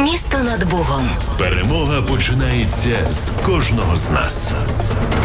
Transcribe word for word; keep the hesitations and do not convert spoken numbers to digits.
Місто над Бугом. Перемога починається з кожного з нас.